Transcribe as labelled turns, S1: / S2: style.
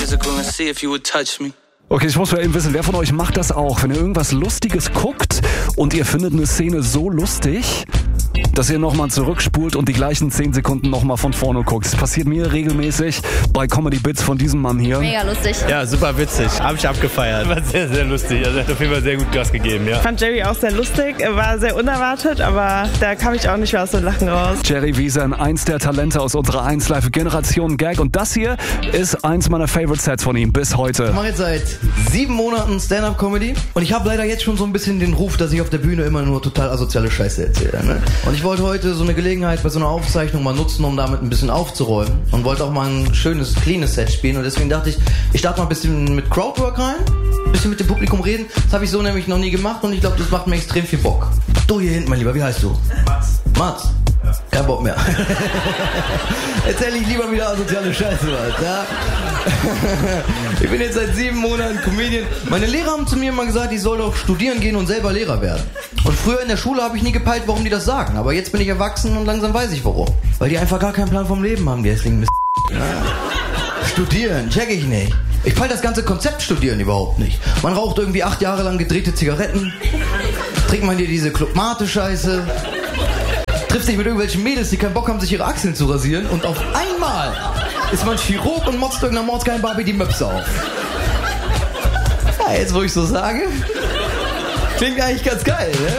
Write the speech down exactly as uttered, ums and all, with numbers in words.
S1: physical and see if you would touch me.
S2: Okay, ich muss mal eben wissen, wer von euch macht das auch? Wenn ihr irgendwas Lustiges guckt und ihr findet eine Szene so lustig, dass ihr nochmal zurückspult und die gleichen zehn Sekunden nochmal von vorne guckt. Das passiert mir regelmäßig bei Comedy Bits von diesem Mann hier.
S3: Mega lustig.
S4: Ja, super witzig. Hab ich abgefeiert.
S5: War sehr, sehr lustig. Also er hat auf jeden Fall sehr gut Gas gegeben, ja.
S6: Ich fand Jerry auch sehr lustig. Er war sehr unerwartet, aber da kam ich auch nicht mehr aus dem Lachen raus.
S2: Jerry Wiesen, eins der Talente aus unserer eins Live Generation Gag. Und das hier ist eins meiner Favorite Sets von ihm bis heute.
S7: Ich mache jetzt seit sieben Monaten Stand-Up-Comedy und ich habe leider jetzt schon so ein bisschen den Ruf, dass ich auf der Bühne immer nur total asoziale Scheiße erzähle. Ne? Und ich wollte heute so eine Gelegenheit bei so einer Aufzeichnung mal nutzen, um damit ein bisschen aufzuräumen und wollte auch mal ein schönes, cleanes Set spielen und deswegen dachte ich, ich starte mal ein bisschen mit Crowdwork rein, ein bisschen mit dem Publikum reden. Das habe ich so nämlich noch nie gemacht und ich glaube, das macht mir extrem viel Bock. Du hier hinten, mein Lieber, wie heißt du? Mats. Mats? Ja. Kein Bock mehr. Erzähl ich lieber wieder asoziale Scheiße was, ja? Ich bin jetzt seit sieben Monaten Comedian. Meine Lehrer haben zu mir immer gesagt, ich soll doch studieren gehen und selber Lehrer werden. Und früher in der Schule habe ich nie gepeilt, warum die das sagen. Aber jetzt bin ich erwachsen und langsam weiß ich warum. Weil die einfach gar keinen Plan vom Leben haben, die hässlichen Mist. Ja. Studieren, check ich nicht. Ich peil das ganze Konzept Studieren überhaupt nicht. Man raucht irgendwie acht Jahre lang gedrehte Zigaretten. Trinkt man dir diese Club-Mate-Scheiße. Trifft sich mit irgendwelchen Mädels, die keinen Bock haben, sich ihre Achseln zu rasieren. Und auf einmal ist man Chirurg und motzt irgendeiner Mordsgeil Barbie die Möpse auf. Ja, jetzt wo ich so sage, klingt eigentlich ganz geil, ne?